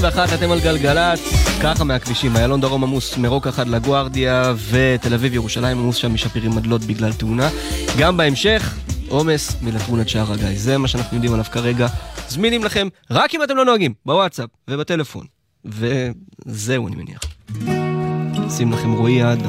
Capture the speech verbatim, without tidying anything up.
ואחת אתם על גלגלת, ככה מהכבישים, איילון דרום עמוס מרוק אחד לגוארדיה, ותל אביב ירושלים עמוס שם משפירים מדלות בגלל תאונה. גם בהמשך, עומס מלטרונת שער הגיא. זה מה שאנחנו יודעים עליו כרגע. זמינים לכם, רק אם אתם לא נוהגים, בוואטסאפ ובטלפון. וזהו אני מניח. שים לכם רועי האדם.